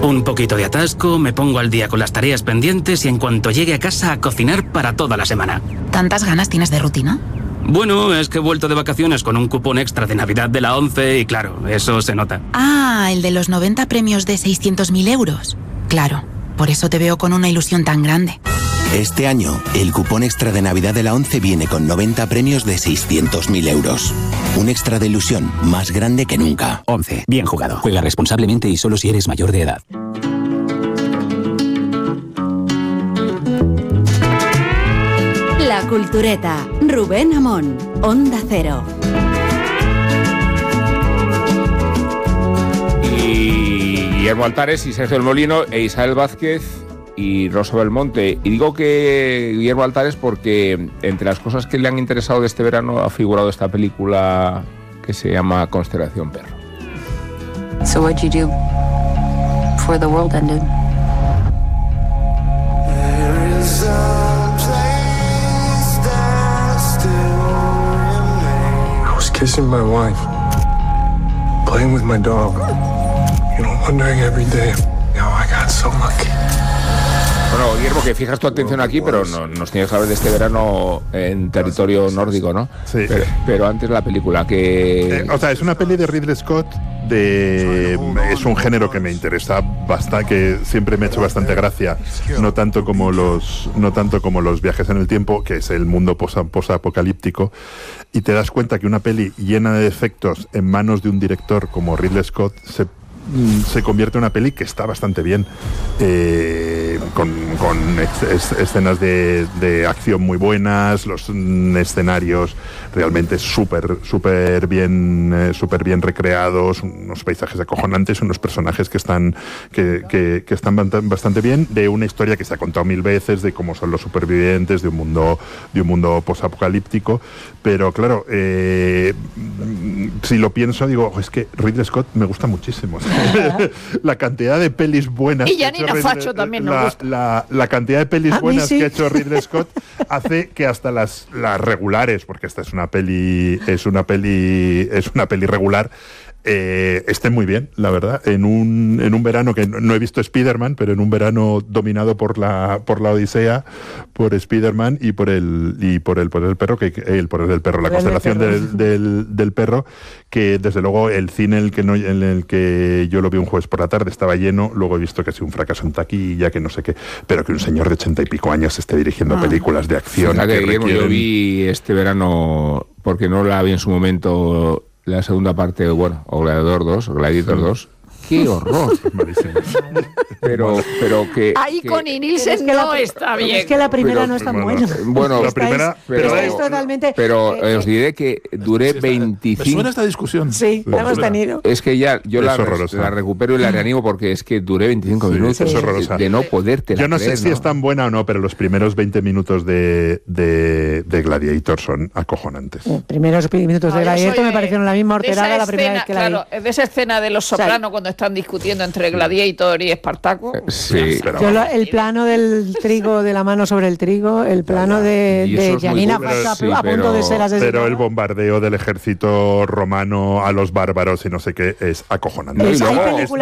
Un poquito de atasco, me pongo al día con las tareas pendientes y en cuanto llegue a casa a cocinar para toda la semana. ¿Tantas ganas tienes de rutina? Bueno, es que he vuelto de vacaciones con un cupón extra de Navidad de la ONCE y claro, eso se nota. Ah, el de los 90 premios de 600.000 euros. Claro, por eso te veo con una ilusión tan grande. Este año, el cupón extra de Navidad de la ONCE viene con 90 premios de 600.000 euros. Un extra de ilusión más grande que nunca. ONCE. Bien jugado. Juega responsablemente y solo si eres mayor de edad. La Cultureta. Rubén Amón. Onda Cero. Y Guillermo Altares y Sergio El Molino e Isabel Vázquez y Rosa Belmonte. Y digo que Guillermo Altares porque entre las cosas que le han interesado de este verano ha figurado esta película que se llama Constelación Perro. So what'd you do before the world ended? I was kissing my wife, playing with my dog, wondering every day how I got so lucky. Bueno, Guillermo, que fijas tu atención aquí, pero no, nos tienes que hablar de este verano en territorio nórdico, ¿no? Sí. Pero antes la película, que... es una peli de Ridley Scott, es un género que me interesa bastante, que siempre me ha hecho bastante gracia, no tanto como los viajes en el tiempo, que es el mundo posapocalíptico, y te das cuenta que una peli llena de defectos en manos de un director como Ridley Scott se convierte en una peli que está bastante bien, con escenas de acción muy buenas, los escenarios realmente súper bien recreados, unos paisajes acojonantes, unos personajes que están bastante bien, de una historia que se ha contado 1000 veces de cómo son los supervivientes de un mundo posapocalíptico, pero claro, si lo pienso digo, es que Ridley Scott me gusta muchísimo. La cantidad de pelis buenas y Janina Facho también nos gusta. La cantidad de pelis buenas sí. que ha hecho Ridley Scott hace que hasta las regulares, porque esta es una peli regular, estén muy bien, la verdad. En un verano que no he visto Spider-Man, pero en un verano dominado por la Odisea, por Spider-Man y por el poder del perro, la constelación del perro, que desde luego el cine en el que yo lo vi un jueves por la tarde estaba lleno. Luego he visto que ha sido un fracaso en taquilla, que no sé qué, pero que un señor de 80 y pico años esté dirigiendo películas de acción. Yo vi este verano, porque no la vi en su momento, la segunda parte, o Gladiator 2. ¡Qué horror! pero que... Ahí con Nielsen no está bien. Es que la primera no es tan buena. Bueno, la primera... es totalmente... Pero os diré que duré 25... Me suena esta discusión. Sí, la hemos tenido. Es que ya yo la recupero y la reanimo porque es que duré 25 minutos es horrorosa. De no poderte Yo no sé si es tan buena o no, pero los primeros 20 minutos de Gladiator son acojonantes. Los primeros minutos de Gladiator me parecieron la misma horterada la primera vez que la vi. Claro, de esa escena de Los Sopranos cuando están discutiendo entre Gladiator y Espartaco. Sí, pero el plano del trigo, de la mano sobre el trigo, el plano de Janina Facho a punto de ser asesinada. Pero el bombardeo del ejército romano a los bárbaros y no sé qué es acojonante. Hay películas